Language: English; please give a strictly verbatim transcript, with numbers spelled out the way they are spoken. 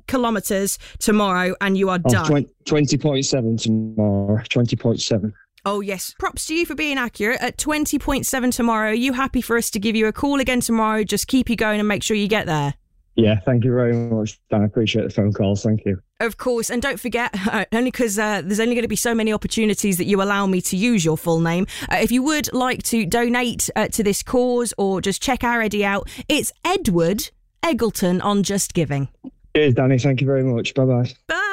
kilometres tomorrow and you are oh, done. twenty point seven tomorrow. twenty point seven. Oh, yes. Props to you for being accurate. At twenty point seven tomorrow, are you happy for us to give you a call again tomorrow? Just keep you going and make sure you get there. Yeah, thank you very much, Dan. I appreciate the phone calls. Thank you. Of course. And don't forget, uh, only because uh, there's only going to be so many opportunities that you allow me to use your full name. Uh, if you would like to donate uh, to this cause or just check our Eddie out, it's Edward Eggleton on Just Giving. Cheers, Danny. Thank you very much. Bye-bye. Bye.